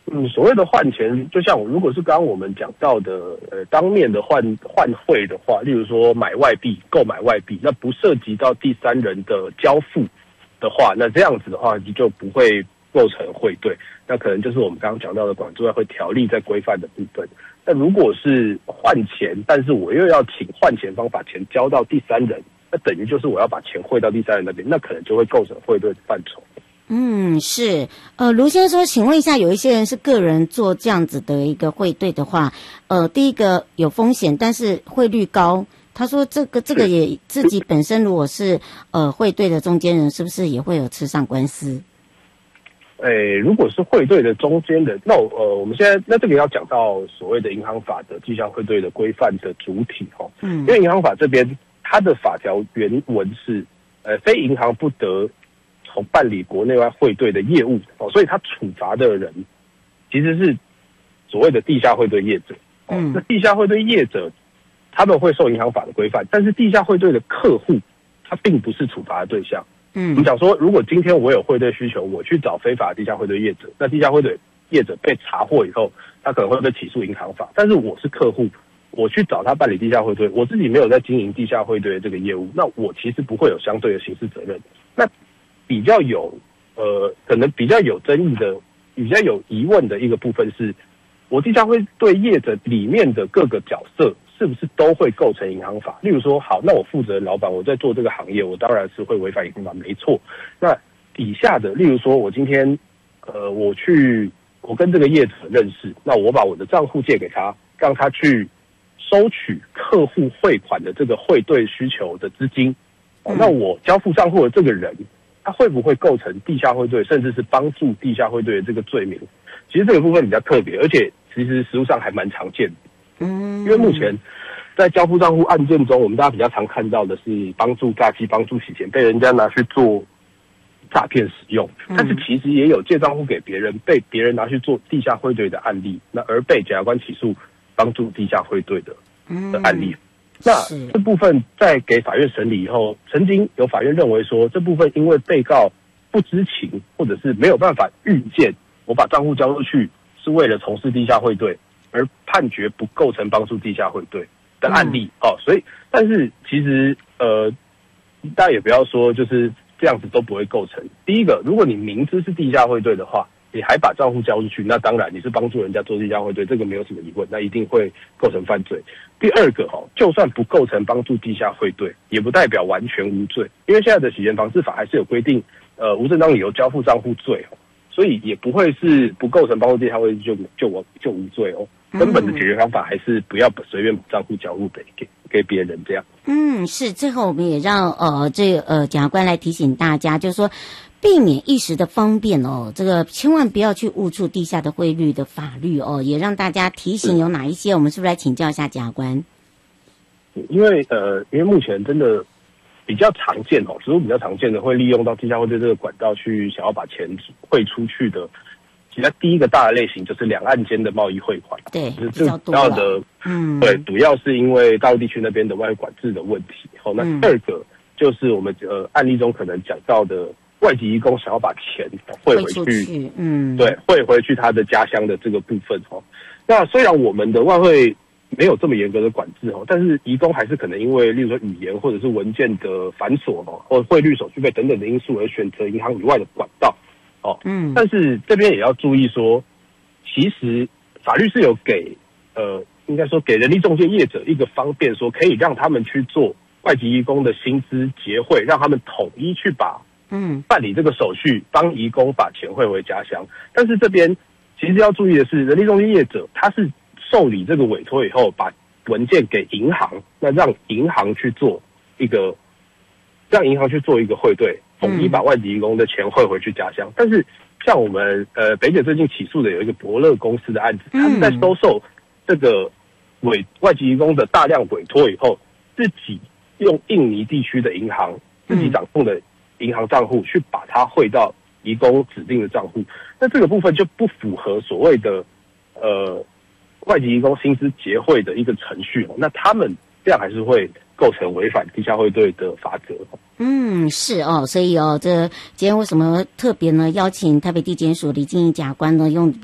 所谓的换钱，就像如果是刚刚我们讲到的，当面的换汇的话，例如说买外币、购买外币，那不涉及到第三人的交付的话，那这样子的话，你就不会构成汇兑。那可能就是我们刚刚讲到的管制外汇条例在规范的部分。那如果是换钱，但是我又要请换钱方把钱交到第三人，那等于就是我要把钱汇到第三人那边，那可能就会构成汇兑的范畴。 是，卢先生说，请问一下，有一些人是个人做这样子的一个汇兑的话，第一个有风险，但是汇率高。他说这个也自己本身如果是汇兑的中间人，是不是也会有吃上官司？ 如果是汇兑的中间人，那我们现在这个要讲到所谓的银行法的迹象汇兑的规范的主体因为银行法这边它的法条原文是非银行不得从办理国内外汇兑的业务所以它处罚的人其实是所谓的地下汇兑业者那地下汇兑业者他们会受银行法的规范，但是地下汇兑的客户他并不是处罚的对象。我们讲说，如果今天我有汇兑需求，我去找非法地下汇兑业者，那地下汇兑业者被查获以后，他可能会被起诉银行法。但是我是客户，我去找他办理地下汇兑，我自己没有在经营地下汇兑的这个业务，那我其实不会有相对的刑事责任。那比较有可能比较有争议的、比较有疑问的一个部分是，我地下汇兑业者里面的各个角色是不是都会构成银行法？例如说，好，那我负责人老板，我在做这个行业，我当然是会违反银行法，没错。那底下的，例如说，我今天我跟这个业者认识，那我把我的账户借给他，让他去收取客户汇款的这个汇兑需求的资金。那我交付账户的这个人，他会不会构成地下汇兑，甚至是帮助地下汇兑的这个罪名？其实这个部分比较特别，而且其实实务上还蛮常见的。因为目前在交付账户案件中，我们大家比较常看到的是帮助诈欺、帮助洗钱，被人家拿去做诈骗使用。但是其实也有借账户给别人，被别人拿去做地下汇兑的案例，那而被检察官起诉帮助地下汇兑的案例。那这部分在给法院审理以后，曾经有法院认为说，这部分因为被告不知情，或者是没有办法预见我把账户交出去是为了从事地下汇兑，而判决不构成帮助地下汇兑的案例所以但是其实大家也不要说就是这样子都不会构成。第一个，如果你明知是地下汇兑的话，你还把账户交出去，那当然你是帮助人家做地下汇兑，这个没有什么疑问，那一定会构成犯罪。第二个就算不构成帮助地下汇兑，也不代表完全无罪，因为现在的洗钱防治法还是有规定无正当理由交付账户罪所以也不会是不构成帮助地下汇兑就无罪根本的解决方法还是不要随便把账户交入给别人这样。 是。最后我们也让检察官来提醒大家，就是说避免一时的方便这个千万不要去误触地下的汇率的法律也让大家提醒有哪一些，我们是不是来请教一下检察官？ 因为目前真的比较常见实务比较常见的会利用到地下汇兑这个管道去想要把钱汇出去的。其实第一个大的类型就是两岸间的贸易汇款， 对， 就是最主要的，对，主要是因为大陆地区那边的外汇管制的问题。那第二个就是我们案例中可能讲到的外籍移工想要把钱汇回去，对，汇回去他的家乡的这个部分那虽然我们的外汇没有这么严格的管制但是移工还是可能因为例如说语言或者是文件的繁琐或汇率手续费等等的因素而选择银行以外的管道。但是这边也要注意说，其实法律是有给应该说给人力中介业者一个方便，说可以让他们去做外籍移工的薪资结汇，让他们统一去把办理这个手续，帮移工把钱汇回家乡。但是这边其实要注意的是，人力中介业者他是受理这个委托以后，把文件给银行，那让银行去做一个汇兑，统一把外籍移工的钱汇回去家乡。但是像我们北检最近起诉的有一个伯乐公司的案子，他们在收受这个外籍移工的大量委托以后，自己用印尼地区的银行自己掌控的银行账户去把它汇到移工指定的账户，那这个部分就不符合所谓的外籍移工薪资结汇的一个程序那他们这样还是会构成违反地下汇兑的法则。 是所以这今天为什么特别呢邀请台北地检署李敬义检察官呢用